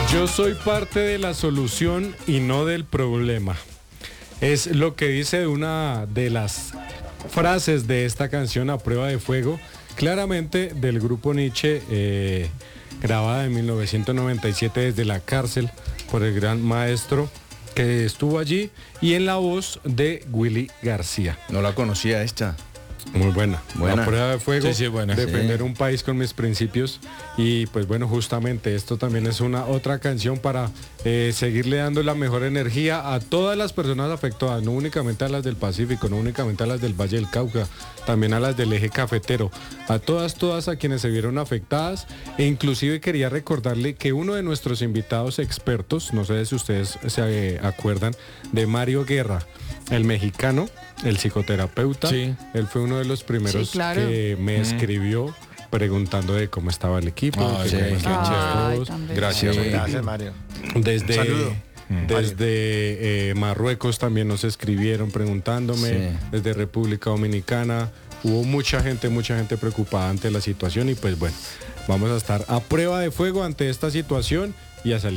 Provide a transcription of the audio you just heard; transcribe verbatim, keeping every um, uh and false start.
Yo soy parte de la solución y no del problema. Es lo que dice una de las frases de esta canción A Prueba de Fuego, claramente del grupo Nietzsche, eh, grabada en mil novecientos noventa y siete desde la cárcel por el gran maestro que estuvo allí, y en la voz de Willy García. No la conocía esta. Muy buena, Buena. A Prueba de Fuego, Sí, sí, buena. defender Sí. un país con mis principios. Y pues bueno, justamente esto también es una otra canción para eh, seguirle dando la mejor energía a todas las personas afectadas, no únicamente a las del Pacífico, no únicamente a las del Valle del Cauca, también a las del eje cafetero, a todas, todas a quienes se vieron afectadas. E inclusive quería recordarle que uno de nuestros invitados expertos, no sé si ustedes se eh, acuerdan, de Mario Guerra, el mexicano, el psicoterapeuta, Sí. él fue uno de los primeros Sí, claro. que me escribió preguntando de cómo estaba el equipo, Ay, que sí, cómo qué estaban chévere. todos. Ay, tan bello. Gracias. Sí. Gracias, Mario. Desde, Saludo. desde eh, Marruecos también nos escribieron preguntándome, Sí. desde República Dominicana. Hubo mucha gente, mucha gente preocupada ante la situación y pues bueno, vamos a estar a prueba de fuego ante esta situación y a salir.